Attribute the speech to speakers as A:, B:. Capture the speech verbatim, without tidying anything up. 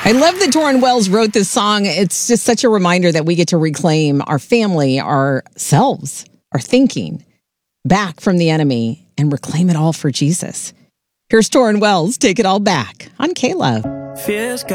A: I love that Torrin Wells wrote this song. It's just such a reminder that we get to reclaim our family, ourselves, our thinking back from the enemy and reclaim it all for Jesus. Here's Torrin Wells, Take It All Back on K-Love.